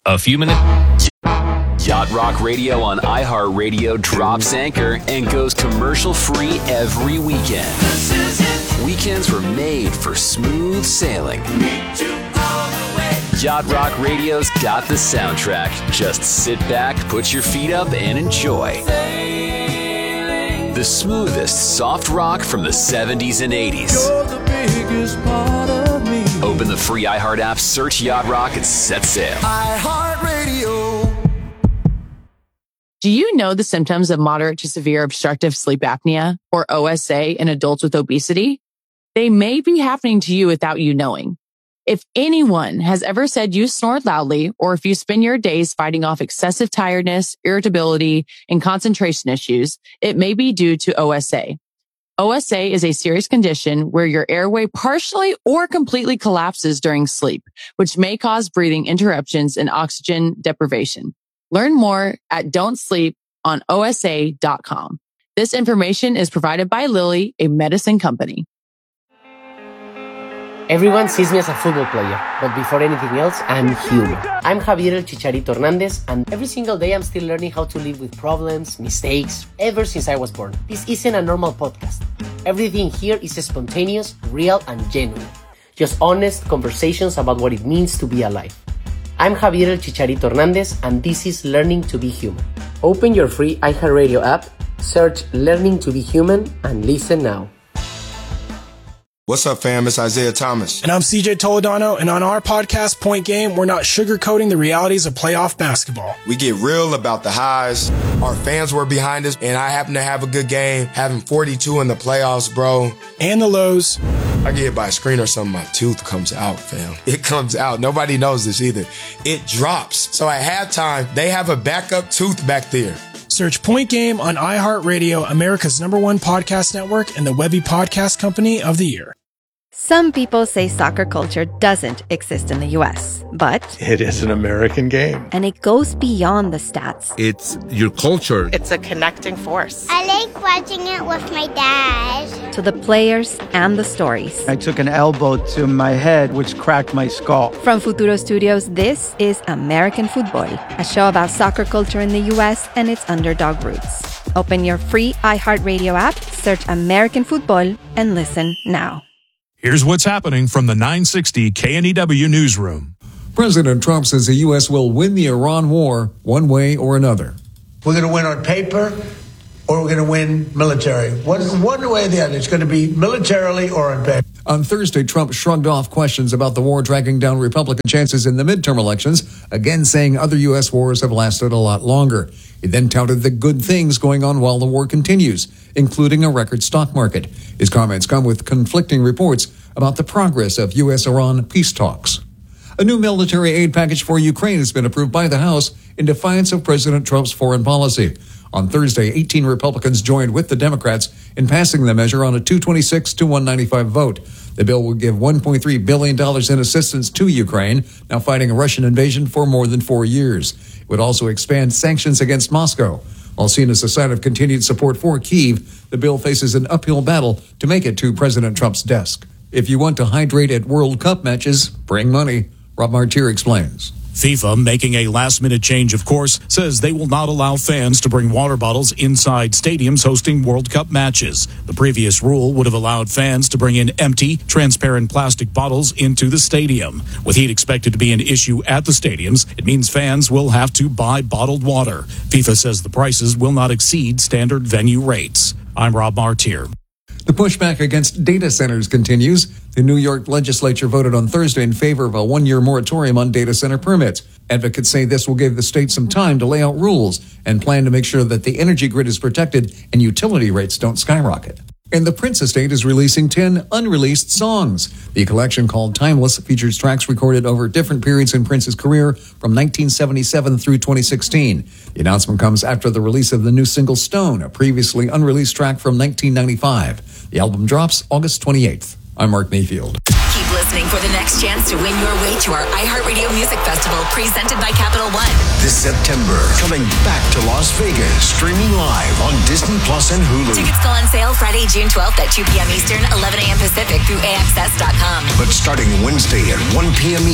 a few minutes. Yacht Rock Radio on iHeartRadio drops anchor and goes commercial-free every weekend. Weekends were made for smooth sailing. Yacht Rock Radio's got the soundtrack. Just sit back, put your feet up, and enjoy. The smoothest soft rock from the 70s and 80s. You're the biggest part of me. Open the free iHeart app, search Yacht Rock, and set sail. iHeartRadio. Do you know the symptoms of moderate to severe obstructive sleep apnea, or OSA, in adults with obesity? They may be happening to you without you knowing. If anyone has ever said you snore loudly, or if you spend your days fighting off excessive tiredness, irritability, and concentration issues, it may be due to OSA. OSA is a serious condition where your airway partially or completely collapses during sleep, which may cause breathing interruptions and oxygen deprivation. Learn more at don'tsleeponosa.com. This information is provided by Lilly, a medicine company. Everyone sees me as a football player, but before anything else, I'm human. I'm Javier El Chicharito Hernandez, and every single day I'm still learning how to live with problems, mistakes, ever since I was born. This isn't a normal podcast. Everything here is spontaneous, real, and genuine. Just honest conversations about what it means to be alive. I'm Javier El Chicharito Hernandez, and this is Learning to be Human. Open your free iHeartRadio app, search Learning to be Human, and listen now. What's up, fam? It's Isaiah Thomas. And I'm CJ Toledano, and on our podcast, Point Game, we're not sugarcoating the realities of playoff basketball. We get real about the highs. Our fans were behind us, and I happen to have a good game, having 42 in the playoffs, bro. And the lows. I get hit by a screen or something, my tooth comes out, fam. It comes out. Nobody knows this either. It drops. So at halftime, they have a backup tooth back there. Search Point Game on iHeartRadio, America's #1 podcast network, and the Webby Podcast Company of the Year. Some people say soccer culture doesn't exist in the U.S., but it is an American game. And it goes beyond the stats. It's your culture. It's a connecting force. I like watching it with my dad. To the players and the stories. I took an elbow to my head, which cracked my skull. From Futuro Studios, this is American Football, a show about soccer culture in the U.S. and its underdog roots. Open your free iHeartRadio app, search American Football, and listen now. Here's what's happening from the 960 KNEW Newsroom. President Trump says the U.S. will win the Iran war one way or another. We're going to win on paper, or we're going to win military. One way or the other. It's going to be militarily or on paper. On Thursday, Trump shrugged off questions about the war dragging down Republican chances in the midterm elections, again saying other U.S. wars have lasted a lot longer. He then touted the good things going on while the war continues, including a record stock market. His comments come with conflicting reports about the progress of U.S.-Iran peace talks. A new military aid package for Ukraine has been approved by the House in defiance of President Trump's foreign policy. On Thursday, 18 Republicans joined with the Democrats in passing the measure on a 226 to 195 vote. The bill will give $1.3 billion in assistance to Ukraine, now fighting a Russian invasion for more than 4 years. It would also expand sanctions against Moscow. While seen as a sign of continued support for Kyiv, the bill faces an uphill battle to make it to President Trump's desk. If you want to hydrate at World Cup matches, bring money. Rob Martier explains. FIFA, making a last-minute change of course, says they will not allow fans to bring water bottles inside stadiums hosting World Cup matches. The previous rule would have allowed fans to bring in empty, transparent plastic bottles into the stadium. With heat expected to be an issue at the stadiums, it means fans will have to buy bottled water. FIFA says the prices will not exceed standard venue rates. I'm Rob Martier. The pushback against data centers continues. The New York legislature voted on Thursday in favor of a one-year moratorium on data center permits. Advocates say this will give the state some time to lay out rules and plan to make sure that the energy grid is protected and utility rates don't skyrocket. And the Prince estate is releasing 10 unreleased songs. The collection, called Timeless, features tracks recorded over different periods in Prince's career from 1977 through 2016. The announcement comes after the release of the new single Stone, a previously unreleased track from 1995. The album drops August 28th. I'm Mark Mayfield. Keep listening for the next chance to win your way to our iHeartRadio Music Festival, presented by Capital One. This September, coming back to Las Vegas, streaming live on Disney Plus and Hulu. Tickets go on sale Friday, June 12th at 2 p.m. Eastern, 11 a.m. Pacific through AXS.com. But starting Wednesday at 1 p.m.